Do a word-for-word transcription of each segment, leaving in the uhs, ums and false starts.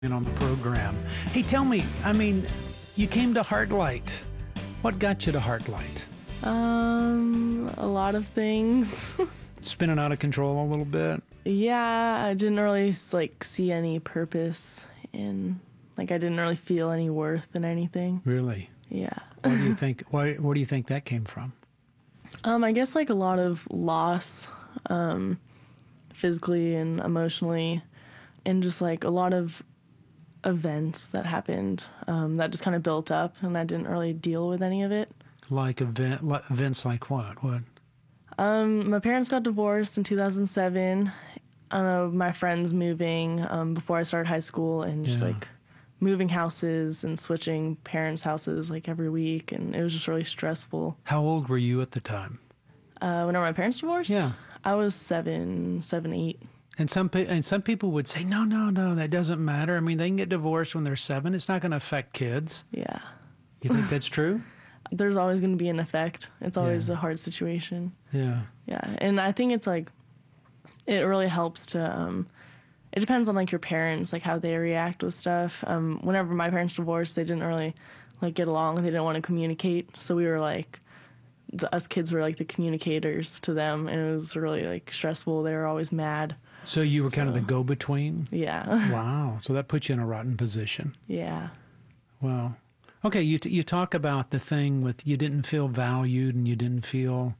in on the program. Hey, tell me, I mean, you came to Heartlight. What got you to Heartlight? Um, a lot of things. Spinning out of control a little bit? Yeah, I didn't really like see any purpose in, like I didn't really feel any worth in anything. Really? Yeah. What do you think? Why, where do you think that came from? Um, I guess like a lot of loss, um, physically and emotionally, and just like a lot of events that happened um, that just kind of built up, and I didn't really deal with any of it. Like event, like events like what? What? Um, my parents got divorced in two thousand seven. I don't know, my friends moving um, before I started high school, and just Yeah. like moving houses and switching parents' houses like every week, and it was just really stressful. How old were you at the time? Uh, whenever my parents divorced, Yeah. I was seven, seven, eight. And some pe- and some people would say, no, no, no, that doesn't matter. I mean, they can get divorced when they're seven. It's not going to affect kids. Yeah, You think that's true? there's always going to be an effect. It's always Yeah. a hard situation. Yeah. Yeah, and I think it's like it really helps to. Um, it depends on like your parents, like how they react with stuff. Um, whenever my parents divorced, they didn't really like get along. They didn't want to communicate, so we were like, the, us kids were like the communicators to them, and it was really like stressful. They were always mad. So you were kind of So- the go-between? Yeah, Wow. So that puts you in a rotten position. yeah. Wow. Okay, you t- you talk about the thing with you didn't feel valued and you didn't feel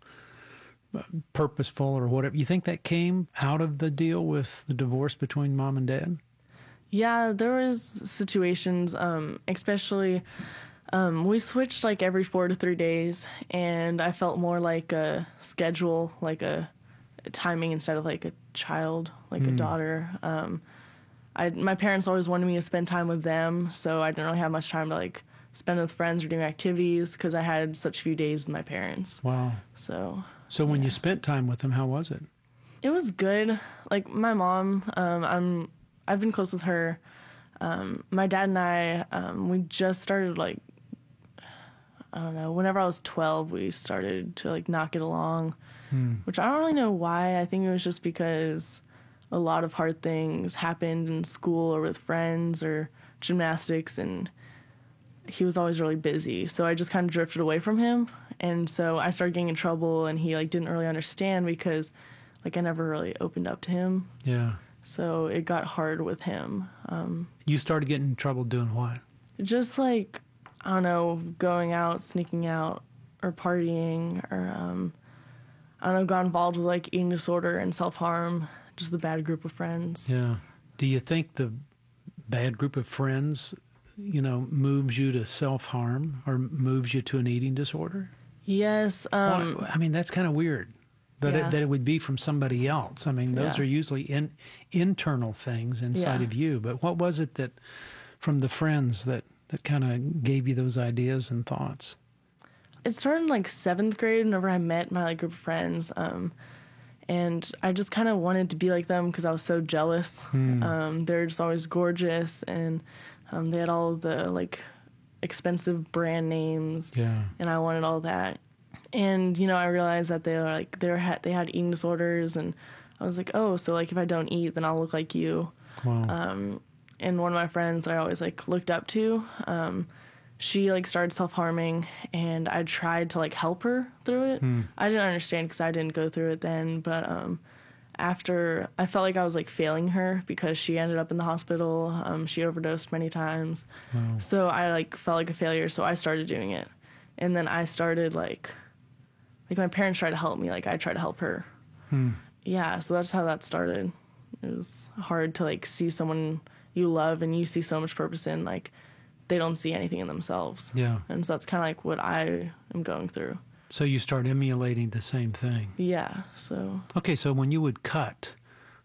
uh, purposeful or whatever. You think that came out of the deal with the divorce between mom and dad? Yeah, there was situations, um, especially um, we switched like every four to three days, and I felt more like a schedule, like a, a timing instead of like a child, like a daughter. Um, I my parents always wanted me to spend time with them, so I didn't really have much time to like spend with friends or doing activities because I had such few days with my parents. Wow. So So when you spent time with them, how was it? it was good. Like my mom, um, I'm I've been close with her. Um, my dad and I, um, we just started like I don't know. Whenever I was twelve, we started to like not get along, which I don't really know why. I think it was just because a lot of hard things happened in school or with friends or gymnastics, and he was always really busy. So I just kind of drifted away from him, and so I started getting in trouble, and he like didn't really understand because like I never really opened up to him. Yeah. So it got hard with him. You started getting in trouble doing what? Just like, I don't know, going out, sneaking out, or partying, or um, I don't know, got involved with like eating disorder and self-harm, just a bad group of friends. Yeah. Do you think the bad group of friends, you know, moves you to self-harm or moves you to an eating disorder? Yes. Um, Why- I mean, that's kind of weird. That, Yeah. it, that it would be from somebody else. I mean, those Yeah. are usually in, internal things inside Yeah. of you. But what was it that, from the friends, that, that kind of gave you those ideas and thoughts? it started in like seventh grade whenever I met my like group of friends. Um, and I just kind of wanted to be like them because I was so jealous. Um, they're just always gorgeous, and um, they had all of the like expensive brand names. Yeah. And I wanted all that. And you know, I realized that they were like they were had they had eating disorders, and I was like, oh, so like if I don't eat, then I'll look like you. Wow. And one of my friends that I always like looked up to, um, she like started self-harming, and I tried to like help her through it. I didn't understand because I didn't go through it then, but um, after I felt like I was like failing her because she ended up in the hospital. Um, she overdosed many times, so I like felt like a failure. So I started doing it, and then I started like, like my parents tried to help me, like I tried to help her. Yeah, so that's how that started. It was hard to like see someone you love and you see so much purpose in, like they don't see anything in themselves. Yeah. And so that's kind of like what I am going through. So you start emulating the same thing. Yeah, so Okay, so when you would cut,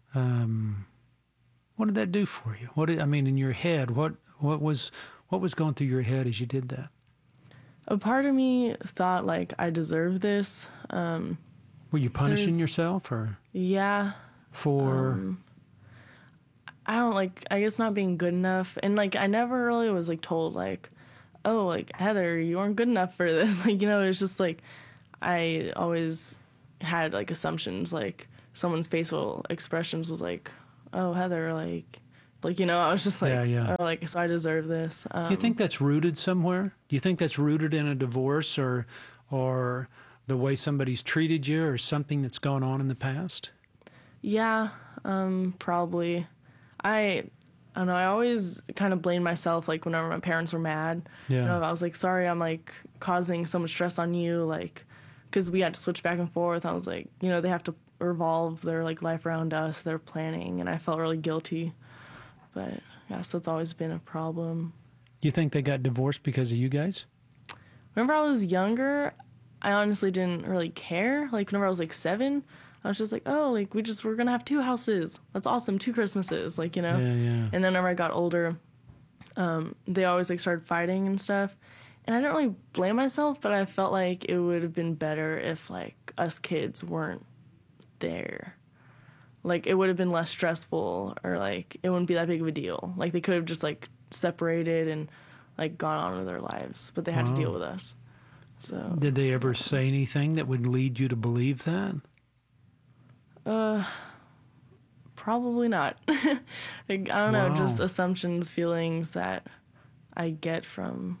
um, what did that do for you? What did, I mean, in your head, what what was what was going through your head as you did that? a part of me thought like I deserve this. Um, Were you punishing There's- yourself or yeah, for? I don't like, I guess not being good enough. And like, I never really was like told like, oh, like Heather, you weren't good enough for this. Like, you know, it was just like, I always had like assumptions, like someone's facial expressions was like, oh, Heather, like Like, you know, I was just like, Yeah, yeah. oh, like, so I deserve this. Um, Do you think that's rooted somewhere? Do you think that's rooted in a divorce or or the way somebody's treated you or something that's gone on in the past? Yeah, um, probably. I, I don't know. I always kind of blame myself, like whenever my parents were mad. Yeah. You know, I was like, sorry, I'm like causing so much stress on you, like, because we had to switch back and forth. I was like, you know, they have to revolve their like life around us, their planning, and I felt really guilty. But yeah, so it's always been a problem. Do you think they got divorced because of you guys? Whenever I was younger, I honestly didn't really care. Like whenever I was like seven, I was just like, oh, like we just we're gonna have two houses. That's awesome, two Christmases, like you know. Yeah, yeah. And then whenever I got older, um, they always like started fighting and stuff. And I didn't really blame myself, but I felt like it would have been better if like us kids weren't there. Like it would have been less stressful, or like it wouldn't be that big of a deal. Like they could have just like separated and like gone on with their lives, but they had Wow. to deal with us. So Did they ever say anything that would lead you to believe that? Uh, probably not. Like, I don't Wow. know, just assumptions, feelings that I get from,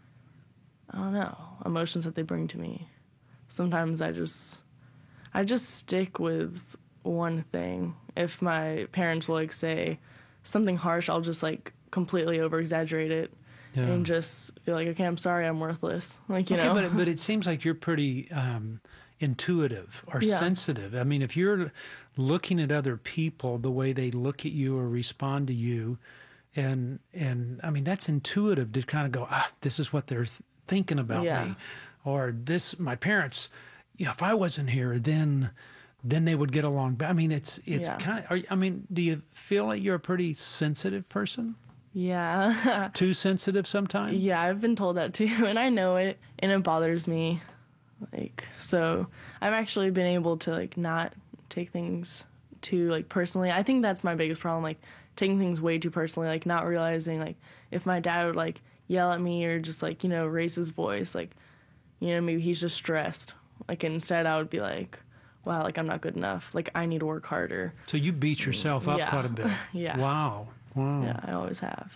I don't know, emotions that they bring to me. Sometimes I just, I just stick with one thing. If my parents will like say something harsh, I'll just like completely over exaggerate it. Yeah. And just feel like, okay, I'm sorry, I'm worthless. Like, you Okay, know? but it, but it seems like you're pretty um, intuitive or Yeah. sensitive. I mean, if you're looking at other people, the way they look at you or respond to you, and and I mean that's intuitive to kind of go, ah, this is what they're th- thinking about Yeah. me, or this my parents. You know, if I wasn't here, then then they would get along. But I mean, it's it's Yeah. kind of. Are, you- I mean, do you feel like you're a pretty sensitive person? Yeah. Too sensitive sometimes? Yeah, I've been told that too, and I know it, and it bothers me. Like, so I've actually been able to like not take things too like personally. I think that's my biggest problem, like taking things way too personally, like not realizing like if my dad would like yell at me or just like, you know, raise his voice, like, you know, maybe he's just stressed. Like instead I would be like, wow, like I'm not good enough. Like I need to work harder. So you beat yourself up Yeah. quite a bit. Yeah. Wow. Wow. Yeah, I always have.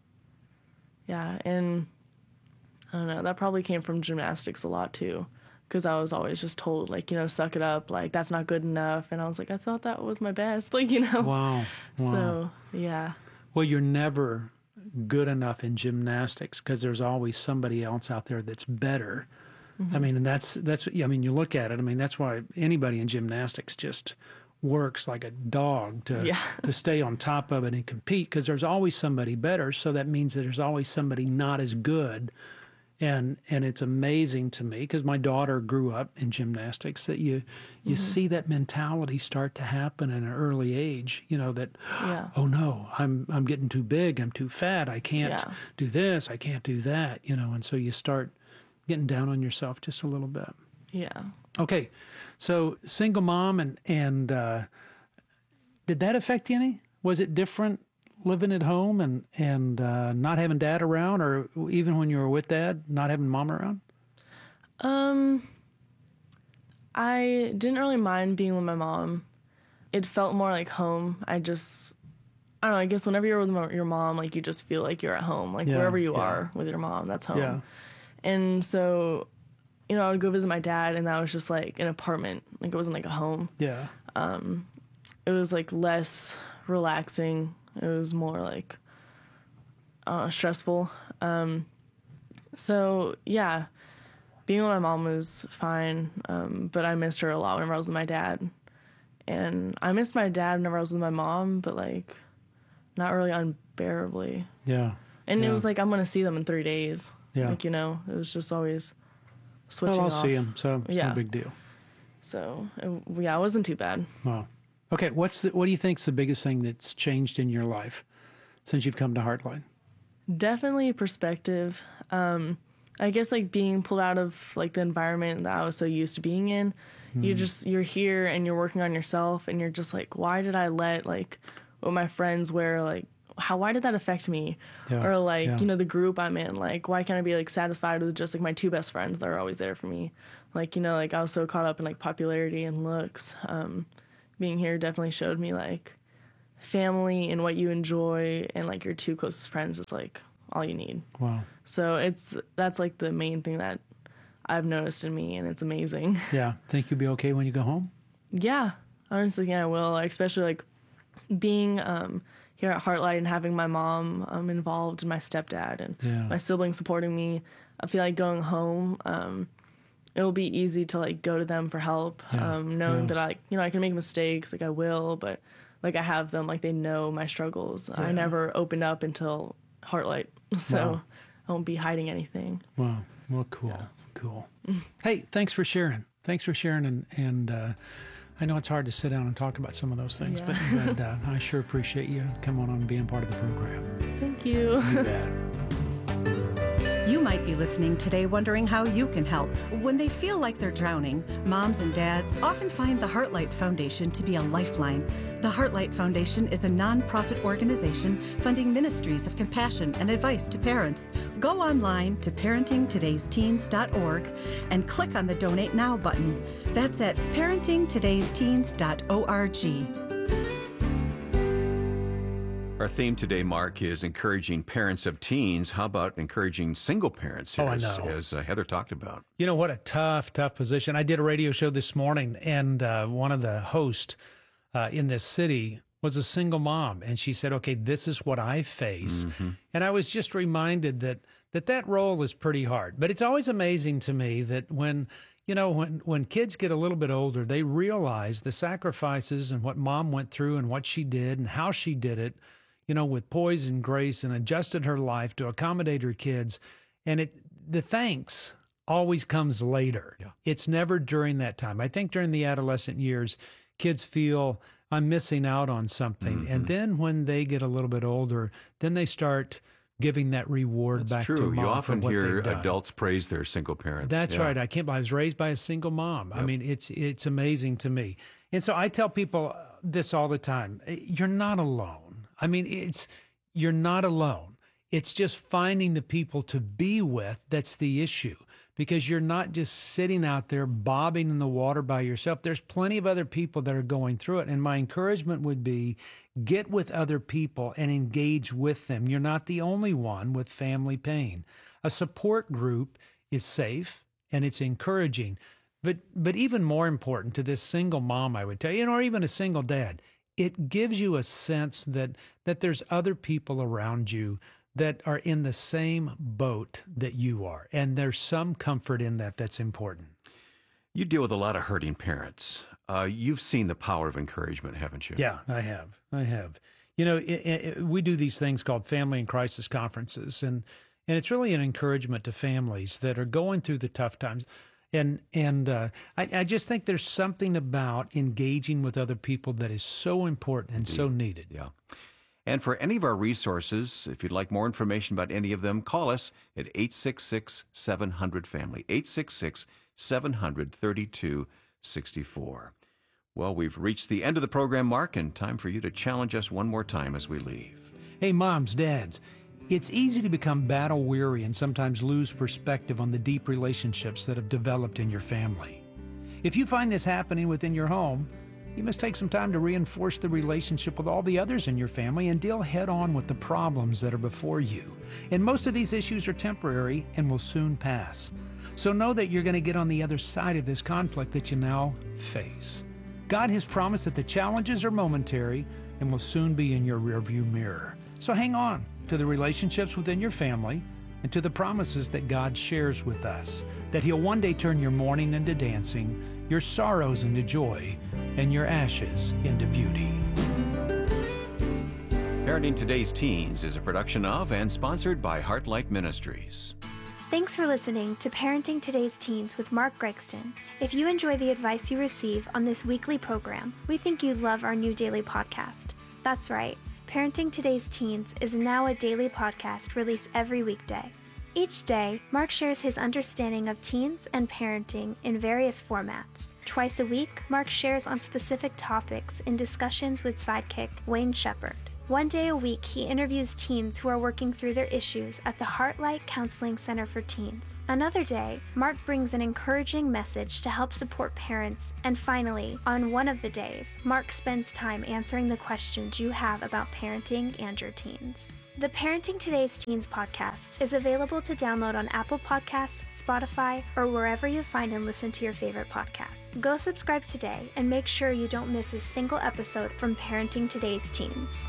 Yeah, and I don't know, that probably came from gymnastics a lot too, because I was always just told, like, you know, suck it up, like, that's not good enough. And I was like, I thought that was my best, like, you know? Wow. Wow. So, yeah. Well, you're never good enough in gymnastics because there's always somebody else out there that's better. Mm-hmm. I mean, and that's, that's, I mean, you look at it, I mean, that's why anybody in gymnastics just works like a dog to Yeah. to stay on top of it and compete because there's always somebody better. So that means that there's always somebody not as good. And and it's amazing to me because my daughter grew up in gymnastics that you you Mm-hmm. see that mentality start to happen at an early age. You know that Yeah. oh no, I'm I'm getting too big, I'm too fat, I can't Yeah. do this, I can't do that. You know, and so you start getting down on yourself just a little bit. Yeah. Okay, so single mom and and uh, did that affect you any? Was it different living at home and and uh, not having dad around, or even when you were with dad, not having mom around? Um, I didn't really mind being with my mom. It felt more like home. I just, I don't know, I guess whenever you're with mo- your mom, like you just feel like you're at home. Like Yeah, wherever you yeah. are with your mom, that's home. Yeah. And so, you know, I would go visit my dad, and that was just like an apartment. Like it wasn't like a home. Yeah. It was like less relaxing. It was more like uh, stressful. Um, so yeah, being with my mom was fine, um, but I missed her a lot whenever I was with my dad. And I missed my dad whenever I was with my mom, but like not really unbearably. Yeah. And Yeah. it was like I'm gonna see them in three days. Yeah. Like, you know, it was just always switching Well, I'll off. see him, so it's Yeah. no big deal. So it, yeah, it wasn't too bad. Wow. Okay, what's the, what do you think's the biggest thing that's changed in your life since you've come to Heartline? Definitely perspective. Um, I guess like being pulled out of like the environment that I was so used to being in. You just you're here and you're working on yourself, and you're just like, why did I let like what my friends wear, like how why did that affect me? Yeah, Or like, yeah. you know, the group I'm in, like why can't I be like satisfied with just like my two best friends that are always there for me? Like, you know, like I was so caught up in like popularity and looks. Um, being here definitely showed me like family and what you enjoy and like your two closest friends is like all you need. Wow. So it's that's like the main thing that I've noticed in me, and it's amazing. Yeah. Think you'll be okay when you go home? Yeah, honestly, yeah, I will. Like, especially like being um, here at Heartlight and having my mom um, involved and my stepdad and Yeah. my siblings supporting me. I feel like going home, um, it'll be easy to like go to them for help, Yeah. um, knowing Yeah. that I, you know, I can make mistakes, like I will, but like I have them, like they know my struggles. Yeah. I never opened up until Heartlight, so Wow. I won't be hiding anything. Wow. Well, cool. Cool. Hey, thanks for sharing. Thanks for sharing. And, and uh, I know it's hard to sit down and talk about some of those things, Yeah. but, but uh, I sure appreciate you coming on and being part of the program. Thank you. You bet. You might be listening today wondering how you can help. When they feel like they're drowning, moms and dads often find the Heartlight Foundation to be a lifeline. The Heartlight Foundation is a nonprofit organization funding ministries of compassion and advice to parents. Go online to parenting todays teens dot org and click on the Donate Now button. That's at parenting todays teens dot org. Our theme today, Mark, is encouraging parents of teens. How about encouraging single parents here, Oh, I as, know. as uh, Heather talked about? You know, what a tough, tough position. I did a radio show this morning, and uh, one of the hosts uh, in this city was a single mom. And she said, okay, this is what I face. Mm-hmm. And I was just reminded that, that that role is pretty hard. But it's always amazing to me that when, you know, when, when kids get a little bit older, they realize the sacrifices and what mom went through and what she did and how she did it, you know, with poise and grace, and adjusted her life to accommodate her kids. And it, the thanks always comes later. Yeah. It's never during that time. I think during the adolescent years, kids feel I'm missing out on something. Mm-hmm. And then when they get a little bit older, then they start giving that reward That's back true. to mom. You often for what hear they've done. adults praise their single parents. That's Yeah. right. I can't believe I was raised by a single mom. I Yep. mean, it's it's amazing to me. And so I tell people this all the time. You're not alone. I mean, it's you're not alone. It's just finding the people to be with that's the issue, because you're not just sitting out there bobbing in the water by yourself. There's plenty of other people that are going through it. And my encouragement would be get with other people and engage with them. You're not the only one with family pain. A support group is safe and it's encouraging. But but even more important to this single mom, I would tell you, or even a single dad, it gives you a sense that that there's other people around you that are in the same boat that you are. And there's some comfort in that that's important. You deal with a lot of hurting parents. Uh, you've seen the power of encouragement, haven't you? Yeah, I have. I have. You know, it, it, we do these things called family and crisis conferences, and and it's really an encouragement to families that are going through the tough times. And and uh, I, I just think there's something about engaging with other people that is so important and so needed. Yeah. And for any of our resources, if you'd like more information about any of them, call us at eight six six, seven hundred, family, eight six six, seven hundred, thirty-two sixty-four. Well, we've reached the end of the program, Mark, and time for you to challenge us one more time as we leave. Hey, moms, dads, it's easy to become battle weary and sometimes lose perspective on the deep relationships that have developed in your family. If you find this happening within your home, you must take some time to reinforce the relationship with all the others in your family and deal head on with the problems that are before you. And most of these issues are temporary and will soon pass. So know that you're going to get on the other side of this conflict that you now face. God has promised that the challenges are momentary and will soon be in your rearview mirror. So hang on to the relationships within your family and to the promises that God shares with us, that He'll one day turn your mourning into dancing, your sorrows into joy, and your ashes into beauty. Parenting Today's Teens is a production of and sponsored by Heartlight Ministries. Thanks for listening to Parenting Today's Teens with Mark Gregston. If you enjoy the advice you receive on this weekly program, we think you'd love our new daily podcast. That's right, Parenting Today's Teens is now a daily podcast released every weekday. Each day, Mark shares his understanding of teens and parenting in various formats. Twice a week, Mark shares on specific topics in discussions with sidekick Wayne Shepherd. One day a week, he interviews teens who are working through their issues at the Heartlight Counseling Center for Teens. Another day, Mark brings an encouraging message to help support parents. And finally, on one of the days, Mark spends time answering the questions you have about parenting and your teens. The Parenting Today's Teens podcast is available to download on Apple Podcasts, Spotify, or wherever you find and listen to your favorite podcasts. Go subscribe today and make sure you don't miss a single episode from Parenting Today's Teens.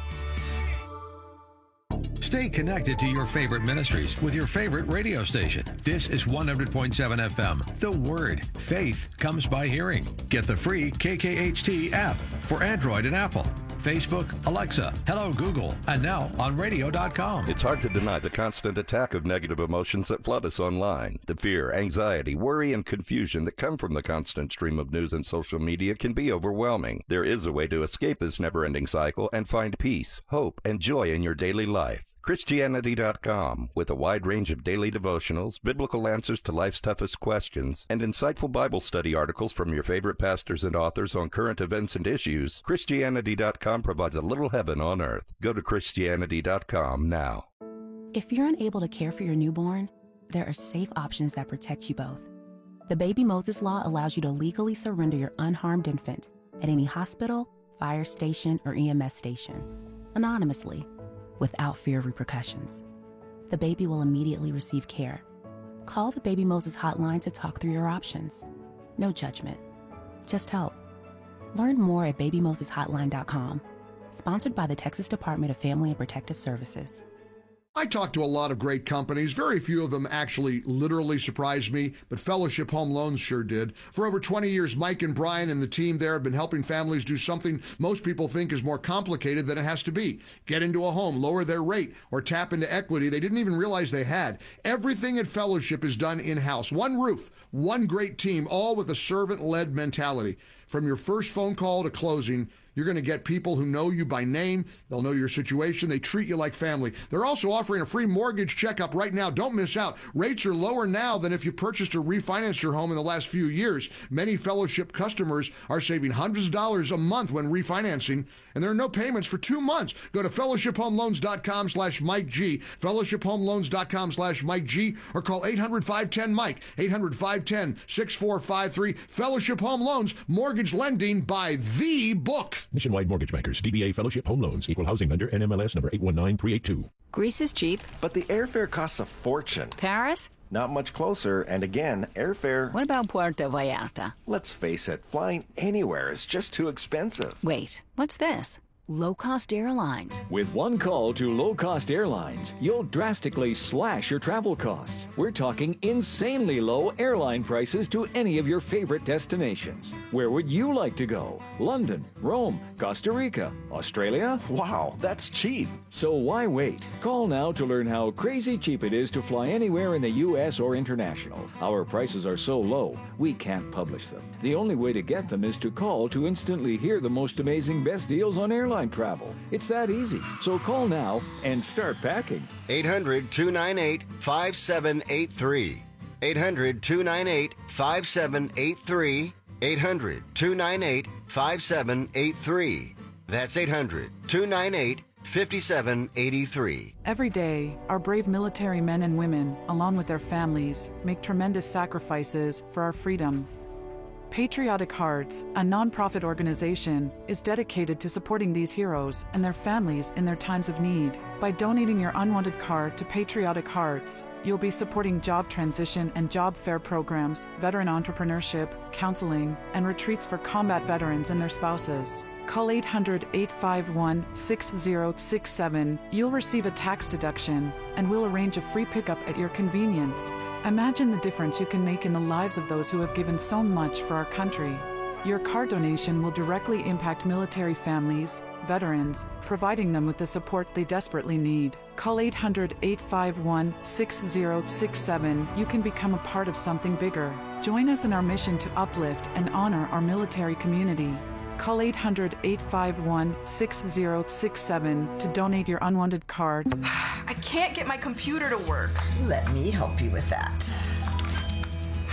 Stay connected to your favorite ministries with your favorite radio station. This is one hundred point seven F M. The Word. Faith comes by hearing. Get the free K K H T app for Android and Apple. Facebook, Alexa, hello Google, and now on radio dot com. It's hard to deny the constant attack of negative emotions that flood us online. The fear, anxiety, worry, and confusion that come from the constant stream of news and social media can be overwhelming. There is a way to escape this never-ending cycle and find peace, hope, and joy in your daily life. Christianity dot com, with a wide range of daily devotionals, biblical answers to life's toughest questions, and insightful Bible study articles from your favorite pastors and authors on current events and issues, Christianity dot com provides a little heaven on earth. Go to Christianity dot com now. If you're unable to care for your newborn, there are safe options that protect you both. The Baby Moses Law allows you to legally surrender your unharmed infant at any hospital, fire station, or E M S station, anonymously, without fear of repercussions. The baby will immediately receive care. Call the Baby Moses hotline to talk through your options. No judgment, just help. Learn more at baby moses hotline dot com. Sponsored by the Texas Department of Family and Protective Services. I talked to a lot of great companies. Very few of them actually literally surprised me, but Fellowship Home Loans sure did. For over twenty years, Mike and Brian and the team there have been helping families do something most people think is more complicated than it has to be. Get into a home, lower their rate, or tap into equity they didn't even realize they had. Everything at Fellowship is done in-house. One roof, one great team, all with a servant-led mentality. From your first phone call to closing, you're going to get people who know you by name. They'll know your situation. They treat you like family. They're also offering a free mortgage checkup right now. Don't miss out. Rates are lower now than if you purchased or refinanced your home in the last few years. Many Fellowship customers are saving hundreds of dollars a month when refinancing, and there are no payments for two months. Go to fellowship home loans dot com slash Mike G, fellowship home loans dot com slash Mike G, or call eight hundred, five one zero, Mike, eight hundred, five one zero, six four five three. Fellowship Home Loans, mortgage lending by the book. Nationwide Mortgage Bankers, D B A Fellowship Home Loans, Equal Housing Lender, N M L S number eight one nine three eight two. Greece is cheap. But the airfare costs a fortune. Paris? Not much closer, and again, airfare... What about Puerto Vallarta? Let's face it, flying anywhere is just too expensive. Wait, what's this? Low-cost airlines. With one call to low-cost airlines, you'll drastically slash your travel costs. We're talking insanely low airline prices to any of your favorite destinations. Where would you like to go? London, Rome, Costa Rica, Australia? Wow, that's cheap. So why wait? Call now to learn how crazy cheap it is to fly anywhere in the U S or international. Our prices are so low, we can't publish them. The only way to get them is to call to instantly hear the most amazing best deals on airline travel. It's that easy. So call now and start packing. eight hundred, two nine eight, five seven eight three. eight hundred, two nine eight, five seven eight three. eight hundred, two nine eight, five seven eight three. That's eight hundred, two nine eight, five seven eight three. Every day, our brave military men and women, along with their families, make tremendous sacrifices for our freedom. Patriotic Hearts, a nonprofit organization, is dedicated to supporting these heroes and their families in their times of need. By donating your unwanted card to Patriotic Hearts, you'll be supporting job transition and job fair programs, veteran entrepreneurship, counseling, and retreats for combat veterans and their spouses. Call eight hundred, eight five one, six zero six seven. You'll receive a tax deduction, and we'll arrange a free pickup at your convenience. Imagine the difference you can make in the lives of those who have given so much for our country. Your card donation will directly impact military families, veterans, providing them with the support they desperately need. Call eight hundred, eight five one, six zero six seven. You can become a part of something bigger. Join us in our mission to uplift and honor our military community. Call eight hundred, eight five one, six zero six seven to donate your unwanted card. I can't get my computer to work. Let me help you with that.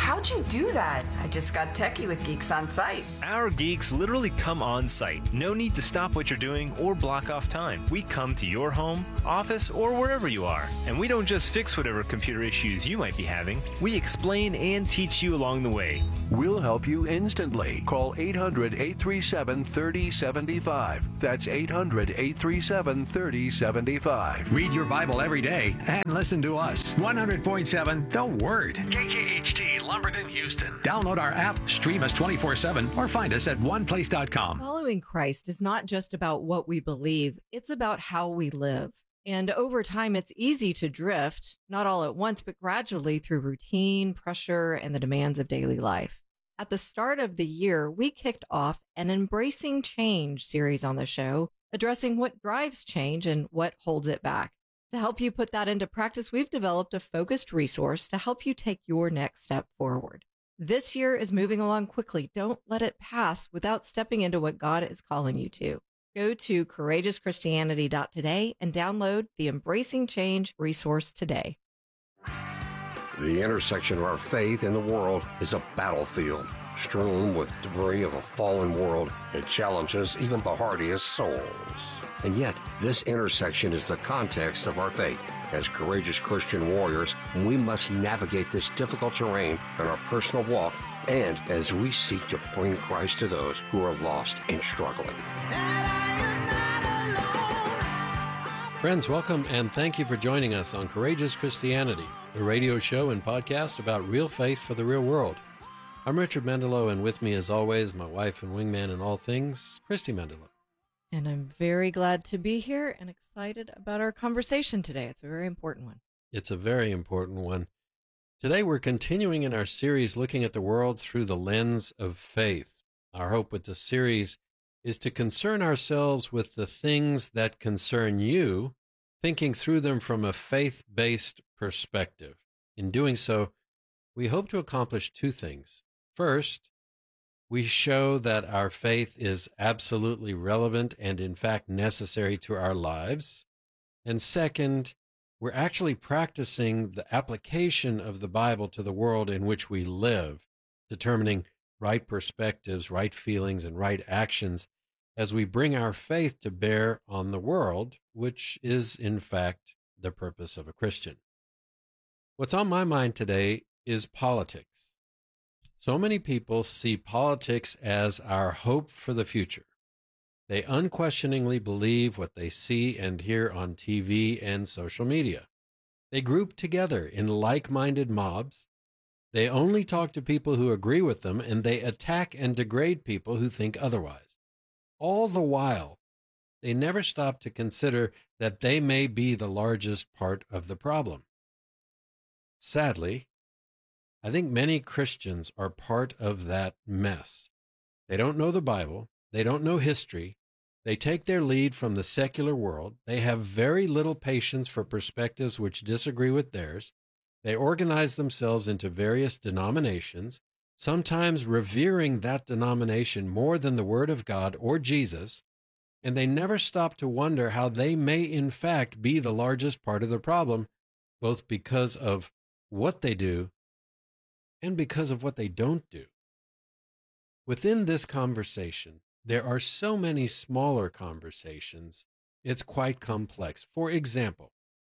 How'd you do that? I just got techie with Geeks on Site. Our geeks literally come on site. No need to stop what you're doing or block off time. We come to your home, office, or wherever you are. And we don't just fix whatever computer issues you might be having. We explain and teach you along the way. We'll help you instantly. Call eight hundred, eight three seven, three oh seven five. That's eight hundred, eight three seven, three oh seven five. Read your Bible every day and listen to us. one hundred point seven The Word. K K H T, Lumberton, Houston. Download our app, stream us twenty-four seven, or find us at one place dot com. Following Christ is not just about what we believe, it's about how we live. And over time, it's easy to drift, not all at once, but gradually through routine, pressure, and the demands of daily life. At the start of the year, we kicked off an Embracing Change series on the show, addressing what drives change and what holds it back. To help you put that into practice, we've developed a focused resource to help you take your next step forward. This year is moving along quickly. Don't let it pass without stepping into what God is calling you to. Go to courageous christianity dot today and download the Embracing Change resource today. The intersection of our faith and the world is a battlefield, strewn with debris of a fallen world. It challenges even the hardiest souls. And yet, this intersection is the context of our faith. As courageous Christian warriors, we must navigate this difficult terrain in our personal walk and as we seek to bring Christ to those who are lost and struggling. Friends, welcome and thank you for joining us on Courageous Christianity, a radio show and podcast about real faith for the real world. I'm Richard Mendelow, and with me, as always, my wife and wingman in all things, Christy Mendelow. And I'm very glad to be here and excited about our conversation today. It's a very important one. It's a very important one. Today, we're continuing in our series looking at the world through the lens of faith. Our hope with this series is to concern ourselves with the things that concern you, thinking through them from a faith-based perspective. In doing so, we hope to accomplish two things. First, we show that our faith is absolutely relevant and, in fact, necessary to our lives. And second, we're actually practicing the application of the Bible to the world in which we live, determining right perspectives, right feelings, and right actions as we bring our faith to bear on the world, which is, in fact, the purpose of a Christian. What's on my mind today is politics. So many people see politics as our hope for the future. They unquestioningly believe what they see and hear on T V and social media. They group together in like-minded mobs. They only talk to people who agree with them, and they attack and degrade people who think otherwise. All the while, they never stop to consider that they may be the largest part of the problem. Sadly, I think many Christians are part of that mess. They don't know the Bible. They don't know history. They take their lead from the secular world. They have very little patience for perspectives which disagree with theirs. They organize themselves into various denominations, sometimes revering that denomination more than the Word of God or Jesus, and they never stop to wonder how they may in fact be the largest part of the problem, both because of what they do and because of what they don't do. Within this conversation, there are so many smaller conversations, it's quite complex. For example,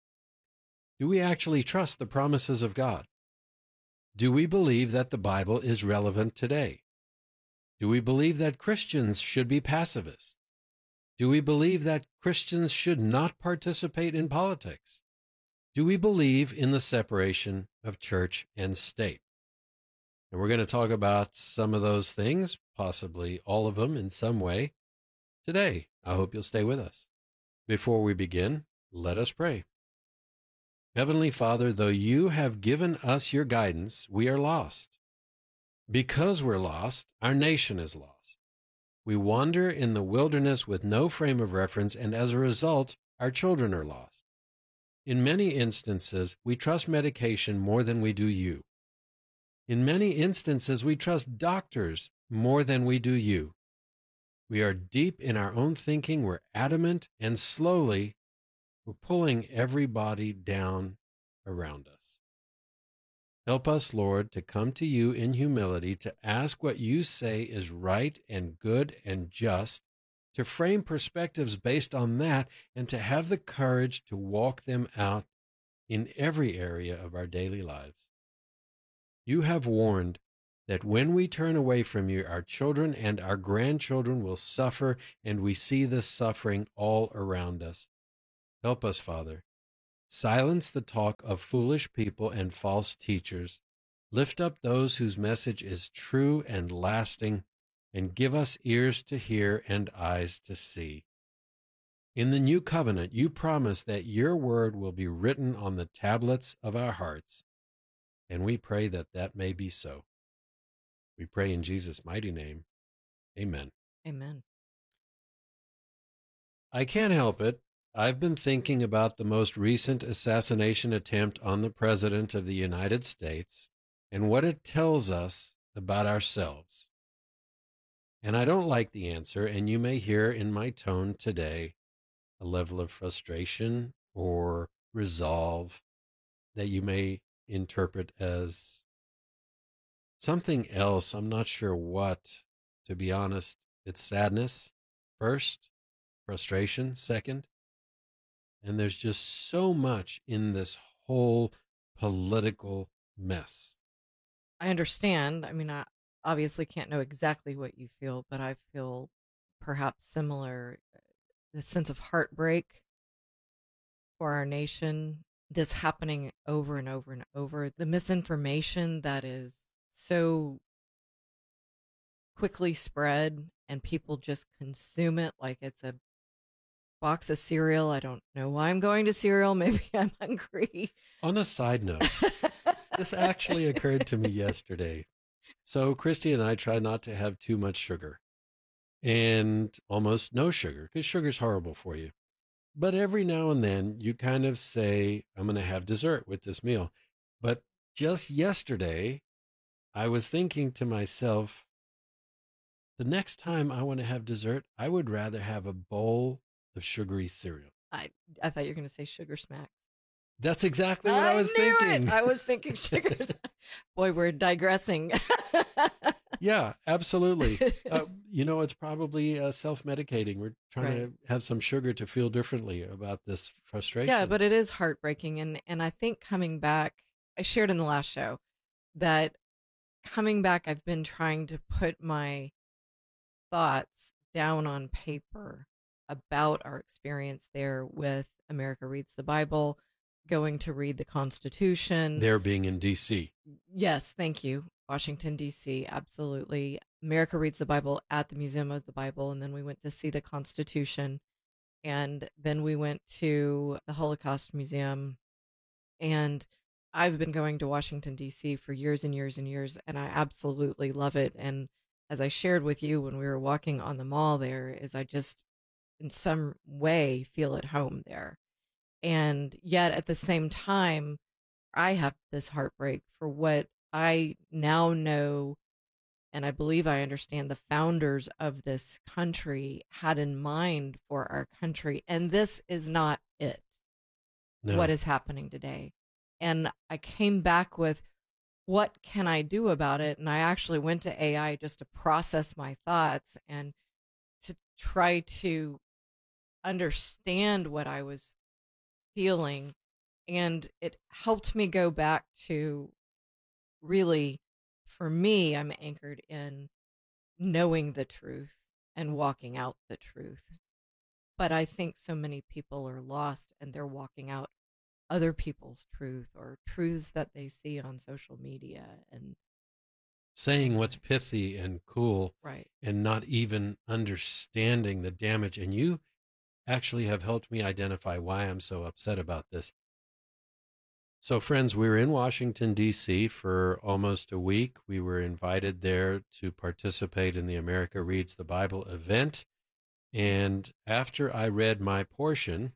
do we actually trust the promises of God? Do we believe that the Bible is relevant today? Do we believe that Christians should be pacifists? Do we believe that Christians should not participate in politics? Do we believe in the separation of church and state? And we're going to talk about some of those things, possibly all of them in some way, today. I hope you'll stay with us. Before we begin, let us pray. Heavenly Father, though you have given us your guidance, we are lost. Because we're lost, our nation is lost. We wander in the wilderness with no frame of reference, and as a result, our children are lost. In many instances, we trust medication more than we do you. In many instances, we trust doctors more than we do you. We are deep in our own thinking, we're adamant, and slowly, we're pulling everybody down around us. Help us, Lord, to come to you in humility, to ask what you say is right and good and just, to frame perspectives based on that, and to have the courage to walk them out in every area of our daily lives. You have warned that when we turn away from you, our children and our grandchildren will suffer, and we see this suffering all around us. Help us, Father. Silence the talk of foolish people and false teachers. Lift up those whose message is true and lasting, and give us ears to hear and eyes to see. In the new covenant, you promise that your word will be written on the tablets of our hearts, and we pray that that may be so. We pray in Jesus' mighty name. Amen. Amen. I can't help it. I've been thinking about the most recent assassination attempt on the President of the United States and what it tells us about ourselves. And I don't like the answer, and you may hear in my tone today a level of frustration or resolve that you may interpret as something else. I'm not sure what. To be honest, it's sadness first, frustration second. And there's just so much in this whole political mess. I understand. I mean, I obviously can't know exactly what you feel, but I feel perhaps similar. The sense of heartbreak for our nation, this happening over and over and over, the misinformation that is so quickly spread and people just consume it like it's a box of cereal. I don't know why I'm going to cereal. Maybe I'm hungry. On a side note, this actually occurred to me yesterday. So Christy and I try not to have too much sugar and almost no sugar because sugar's horrible for you. But every now and then you kind of say, I'm going to have dessert with this meal. But just yesterday, I was thinking to myself, the next time I want to have dessert, I would rather have a bowl of sugary cereal. I I thought you were going to say Sugar Smacks. That's exactly what I, I was knew thinking. It. I was thinking sugar. Boy, we're digressing. Yeah, absolutely. Uh, you know, it's probably uh, self-medicating. We're trying Right. to have some sugar to feel differently about this frustration. Yeah, but it is heartbreaking. And, and I think coming back, I shared in the last show that coming back, I've been trying to put my thoughts down on paper about our experience there with America Reads the Bible, going to read the Constitution. There being in D C. Yes, thank you. Washington, D C, absolutely. America Reads the Bible at the Museum of the Bible, and then we went to see the Constitution, and then we went to the Holocaust Museum, and I've been going to Washington, D C for years and years and years, and I absolutely love it. And as I shared with you when we were walking on the mall there, is I just, in some way, feel at home there. And yet at the same time, I have this heartbreak for what I now know, and I believe I understand the founders of this country had in mind for our country. And this is not it, No. what is happening today. And I came back with, what can I do about it? And I actually went to A I just to process my thoughts and to try to understand what I was feeling. And it helped me go back to really, for me, I'm anchored in knowing the truth and walking out the truth. But I think so many people are lost and they're walking out other people's truth or truths that they see on social media and Saying what's pithy and cool, Right. and not even understanding the damage. And you actually have helped me identify why I'm so upset about this. So, friends, we were in Washington, D C for almost a week. We were invited there to participate in the America Reads the Bible event. And after I read my portion,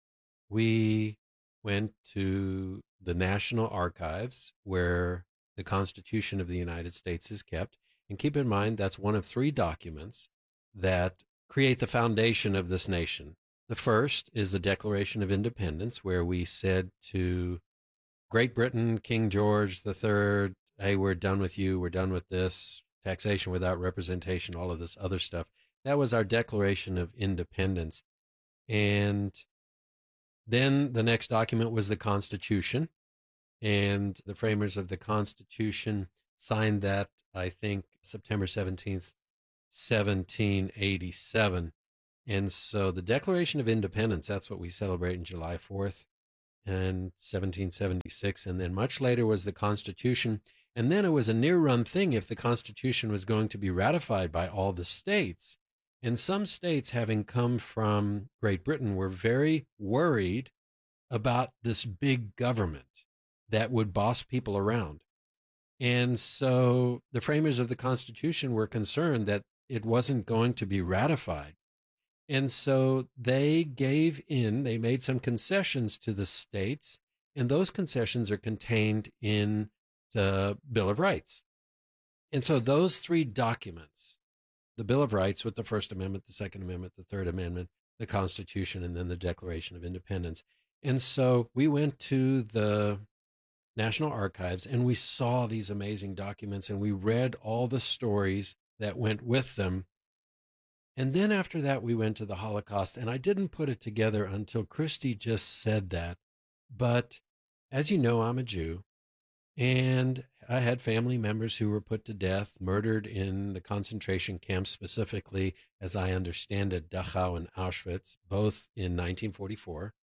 we went to the National Archives where the Constitution of the United States is kept. And keep in mind, that's one of three documents that create the foundation of this nation. The first is the Declaration of Independence, where we said to Great Britain, King George the Third, hey, we're done with you, we're done with this, taxation without representation, all of this other stuff. That was our Declaration of Independence. And then the next document was the Constitution. And the framers of the Constitution signed that, I think, September seventeenth, seventeen eighty-seven. And so the Declaration of Independence, that's what we celebrate on July fourth and seventeen seventy-six. And then much later was the Constitution. And then it was a near-run thing if the Constitution was going to be ratified by all the states. And some states, having come from Great Britain, were very worried about this big government that would boss people around. And so the framers of the Constitution were concerned that it wasn't going to be ratified. And so they gave in, they made some concessions to the states, and those concessions are contained in the Bill of Rights. And so those three documents, the Bill of Rights with the First Amendment, the Second Amendment, the Third Amendment, the Constitution, and then the Declaration of Independence. And so we went to the National Archives and we saw these amazing documents and we read all the stories that went with them. And then after that, we went to the Holocaust, and I didn't put it together until Christy just said that. But as you know, I'm a Jew, and I had family members who were put to death, murdered in the concentration camps, specifically, as I understand it, Dachau and Auschwitz, both in nineteen forty-four.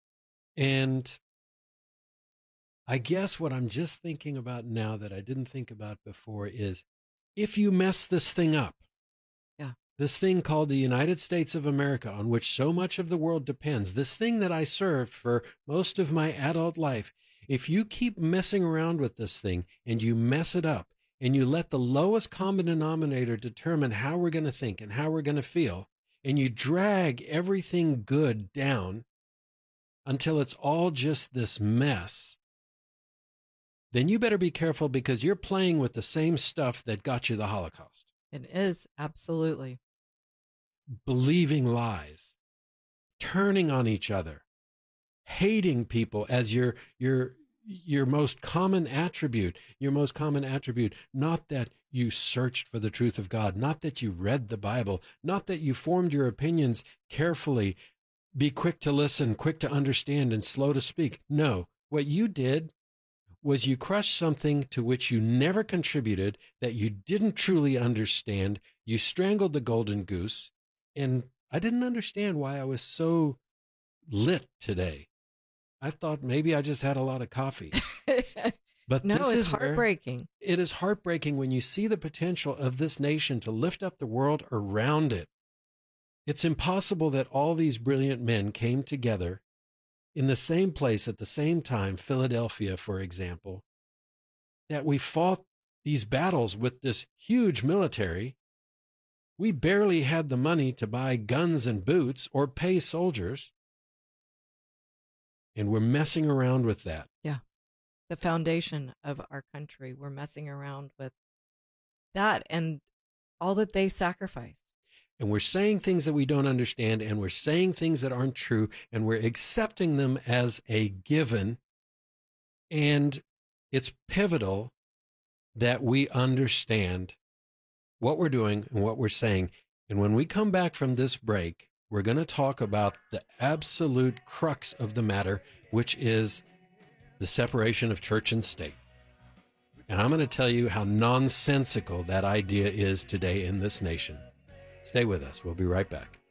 And I guess what I'm just thinking about now that I didn't think about before is, if you mess this thing up, yeah, this thing called the United States of America, on which so much of the world depends, this thing that I served for most of my adult life, if you keep messing around with this thing and you mess it up and you let the lowest common denominator determine how we're going to think and how we're going to feel, and you drag everything good down until it's all just this mess, then you better be careful, because you're playing with the same stuff that got you the Holocaust. It is, absolutely. Believing lies, turning on each other, hating people as your your your most common attribute, your most common attribute, not that you searched for the truth of God, not that you read the Bible, not that you formed your opinions carefully, be quick to listen, quick to understand, and slow to speak. No, what you did was you crushed something to which you never contributed, that you didn't truly understand. You strangled the golden goose, and I didn't understand why I was so lit today. I thought maybe I just had a lot of coffee. But no, this it's is heartbreaking. It is heartbreaking when you see the potential of this nation to lift up the world around it. It's impossible that all these brilliant men came together in the same place at the same time, Philadelphia, for example, that we fought these battles with this huge military. We barely had the money to buy guns and boots or pay soldiers. And we're messing around with that. Yeah. The foundation of our country, we're messing around with that and all that they sacrificed. And we're saying things that we don't understand, and we're saying things that aren't true, and we're accepting them as a given. And it's pivotal that we understand what we're doing and what we're saying. And when we come back from this break, we're going to talk about the absolute crux of the matter, which is the separation of church and state. And I'm going to tell you how nonsensical that idea is today in this nation. Stay with us. We'll be right back.